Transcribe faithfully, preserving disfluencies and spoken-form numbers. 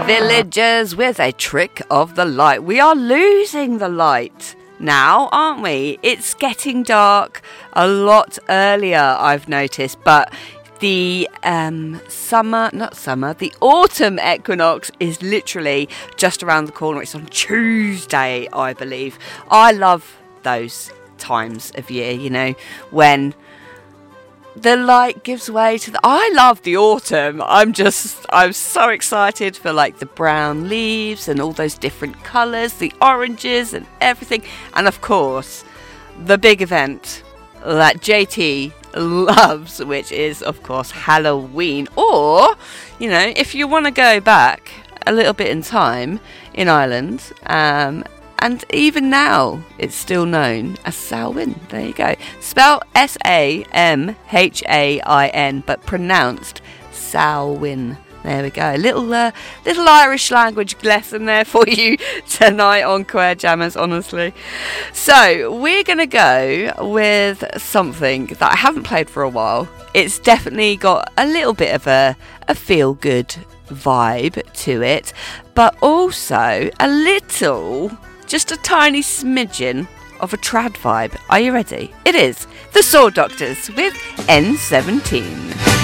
Villagers with a trick of the light. We are losing the light now, aren't we? It's getting dark a lot earlier, I've noticed, but the um, summer, not summer, the autumn equinox is literally just around the corner. It's on Tuesday, I believe. I love those times of year, you know, when the light gives way to the... I love the autumn. I'm just... I'm so excited for, like, the brown leaves and all those different colours, the oranges and everything. And, of course, the big event that J T loves, which is, of course, Halloween. Or, you know, if you want to go back a little bit in time in Ireland... Um, And even now, it's still known as Samhain. There you go. Spelled S A M H A I N, but pronounced Samhain. There we go. A little, uh, little Irish language lesson there for you tonight on Queer Jammers, honestly. So, we're going to go with something that I haven't played for a while. It's definitely got a little bit of a, a feel-good vibe to it, but also a little... just a tiny smidgen of a trad vibe. Are you ready? It is The Sword Doctors with N seventeen.